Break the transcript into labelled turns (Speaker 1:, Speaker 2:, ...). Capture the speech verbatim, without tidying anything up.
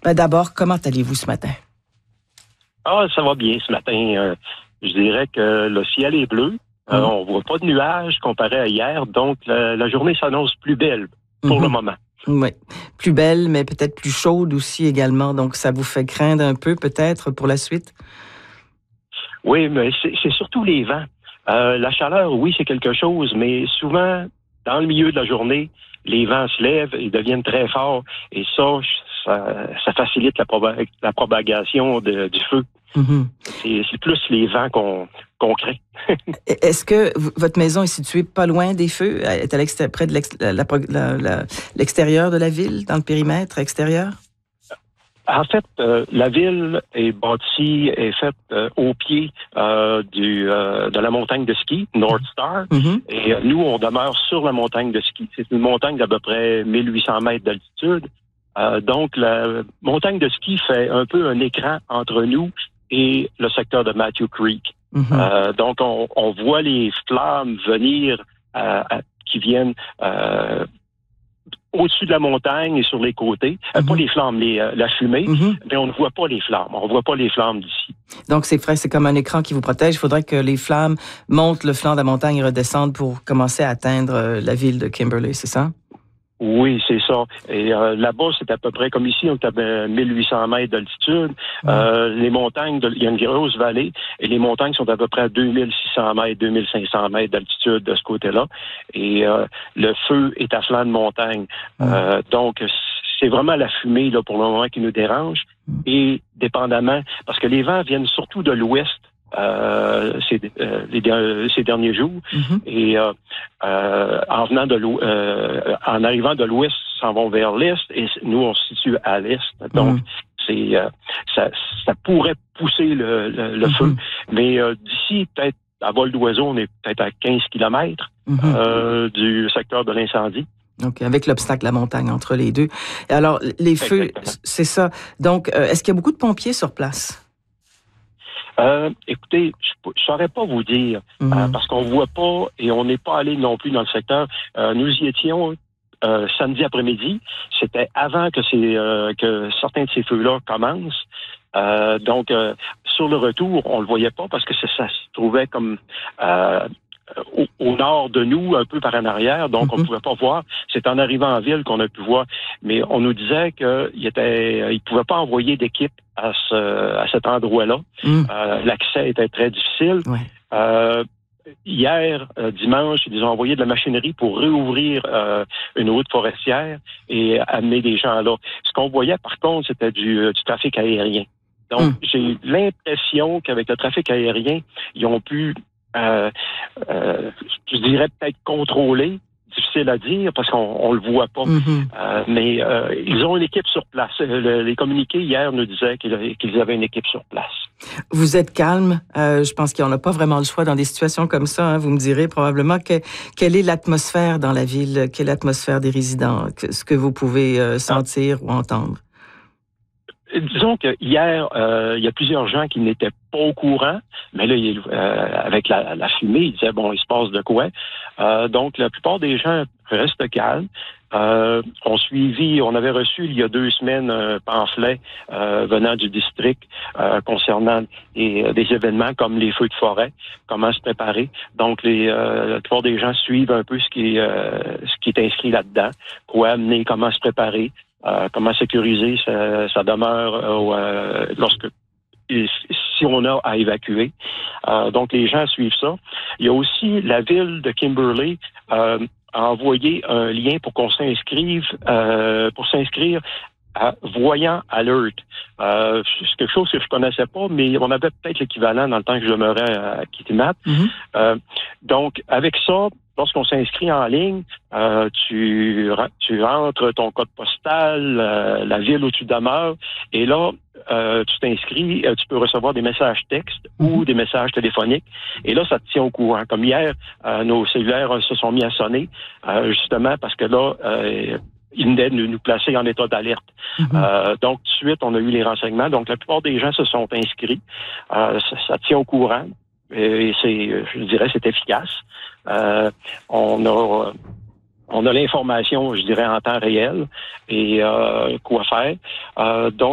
Speaker 1: Ben d'abord, comment allez-vous ce matin?
Speaker 2: Ah, ça va bien ce matin. Euh, je dirais que le ciel est bleu. Euh,
Speaker 1: Mmh.
Speaker 2: on voit pas de nuages comparé à hier, donc la, la journée s'annonce plus belle pour
Speaker 1: Mmh.
Speaker 2: le moment.
Speaker 1: Oui. Plus belle, mais peut-être plus chaude aussi également. Donc, ça vous fait craindre un peu peut-être pour la suite?
Speaker 2: Oui, mais c'est, c'est surtout les vents. Euh, la chaleur, oui, c'est quelque chose, mais souvent, dans le milieu de la journée, les vents se lèvent et deviennent très forts. Et ça, ça, ça facilite la, proba- la propagation de- du feu.
Speaker 1: Mmh.
Speaker 2: C'est, c'est plus les vents qu'on, qu'on craint.
Speaker 1: Est-ce que v- votre maison est située pas loin des feux? Elle est à l'extérieur, près de l'ex- la- la- la- la- l'extérieur de la ville, dans le périmètre extérieur?
Speaker 2: En fait, euh, la ville est bâtie, est faite euh, au pied euh, du, euh, de la montagne de ski, North Star.
Speaker 1: Mmh.
Speaker 2: Et euh, nous, on demeure sur la montagne de ski. C'est une montagne d'à peu près mille huit cents mètres d'altitude. Euh, donc, la montagne de ski fait un peu un écran entre nous et le secteur de Matthew Creek.
Speaker 1: Mmh.
Speaker 2: Euh, donc, on, on voit les flammes venir euh, à- qui viennent euh, au-dessus de la montagne et sur les côtés. Euh,
Speaker 1: Mhm.
Speaker 2: Pas les flammes, les, euh, la fumée,
Speaker 1: Mhm.
Speaker 2: mais on ne voit pas les flammes. On ne voit pas les flammes d'ici.
Speaker 1: Donc, c'est vrai, c'est comme un écran qui vous protège. Il faudrait que les flammes montent le flanc de la montagne et redescendent pour commencer à atteindre euh, la ville de Kimberley, c'est ça?
Speaker 2: Oui, c'est ça. Et euh, là-bas, c'est à peu près comme ici, on est à mille huit cents mètres d'altitude. Euh, les montagnes, de, il y a une grosse vallée, et les montagnes sont à peu près à deux mille six cents mètres, deux mille cinq cents mètres d'altitude de ce côté-là. Et euh, le feu est à flanc de montagne. Euh, donc, c'est vraiment la fumée là pour le moment qui nous dérange. Et dépendamment, parce que les vents viennent surtout de l'ouest. Euh, ces, euh, les, ces derniers jours.
Speaker 1: Mhm.
Speaker 2: Et euh, euh, en venant de l'ou- euh, en arrivant de l'ouest, ils s'en vont vers l'est et nous on se situe à l'est. Donc
Speaker 1: Mhm.
Speaker 2: c'est euh, ça, ça pourrait pousser le, le, le
Speaker 1: Mhm.
Speaker 2: feu. Mais euh, d'ici peut-être à vol d'oiseau, on est peut-être à quinze kilomètres
Speaker 1: Mhm.
Speaker 2: euh, du secteur de l'incendie.
Speaker 1: Donc, avec l'obstacle de la montagne entre les deux. Et alors, les feux,
Speaker 2: Exactement.
Speaker 1: c'est ça. Donc, euh, est-ce qu'il y a beaucoup de pompiers sur place?
Speaker 2: Euh, écoutez, je ne saurais pas vous dire,
Speaker 1: Mhm.
Speaker 2: euh, parce qu'on voit pas et on n'est pas allé non plus dans le secteur. Euh, nous y étions euh, samedi après-midi. C'était avant que, ces, euh, que certains de ces feux-là commencent. Euh, donc, euh, sur le retour, on le voyait pas parce que ça, ça se trouvait comme euh, au, au nord de nous, un peu par en arrière, donc on
Speaker 1: Mhm.
Speaker 2: ne pouvait pas voir. C'est en arrivant en ville qu'on a pu voir. Mais on nous disait qu'il ne pouvait pas envoyer d'équipe à, ce, à cet endroit-là.
Speaker 1: Mhm.
Speaker 2: Euh, l'accès était très difficile.
Speaker 1: Ouais.
Speaker 2: Euh, hier, euh, dimanche, ils ont envoyé de la machinerie pour réouvrir euh, une route forestière et amener des gens là. Ce qu'on voyait, par contre, c'était du, euh, du trafic aérien. Donc,
Speaker 1: Mm.
Speaker 2: j'ai l'impression qu'avec le trafic aérien, ils ont pu, euh, euh, je dirais peut-être contrôler. Difficile à dire parce qu'on ne le voit pas.
Speaker 1: Mhm.
Speaker 2: Euh, mais euh, ils ont une équipe sur place. Le, les communiqués hier nous disaient qu'ils, qu'ils avaient une équipe sur place.
Speaker 1: Vous êtes calme. Euh, je pense qu'on n'a pas vraiment le choix dans des situations comme ça. Hein. Vous me direz probablement que, quelle est l'atmosphère dans la ville, quelle est l'atmosphère des résidents, que, ce que vous pouvez euh, sentir ou entendre.
Speaker 2: Disons que hier, euh, il y a plusieurs gens qui n'étaient pas au courant, mais là, il, euh, avec la, la fumée, ils disaient, bon, il se passe de quoi? Euh, donc, la plupart des gens restent calmes. Euh, on suivi, on avait reçu il y a deux semaines un pamphlet euh, venant du district euh, concernant des, des événements comme les feux de forêt, comment se préparer. Donc, les, euh, la plupart des gens suivent un peu ce qui, euh, ce qui est inscrit là-dedans, quoi amener, comment se préparer. Euh, comment sécuriser sa, sa demeure euh, lorsque si on a à évacuer. Euh, donc, les gens suivent ça. Il y a aussi la ville de Kimberley euh, a envoyé un lien pour qu'on s'inscrive, euh, pour s'inscrire à Voyant Alert. Euh, c'est quelque chose que je connaissais pas, mais on avait peut-être l'équivalent dans le temps que je demeurais à Kitimat.
Speaker 1: Mm-hmm.
Speaker 2: Euh, donc, avec ça, lorsqu'on s'inscrit en ligne, euh, tu, tu rentres ton code postal, euh, la ville où tu demeures, et là, euh, tu t'inscris, euh, tu peux recevoir des messages textes mm-hmm. ou des messages téléphoniques, et là, ça te tient au courant. Comme hier, euh, nos cellulaires euh, se sont mis à sonner, euh, justement parce que là, euh, ils venaient de nous placer en état d'alerte. Mm-hmm. Euh, donc, tout de suite, on a eu les renseignements. Donc, la plupart des gens se sont inscrits. Euh, ça, ça tient au courant. Et c'est, je dirais, c'est efficace. Euh, on a, on a l'information, je dirais, en temps réel et euh, quoi faire. Euh, donc,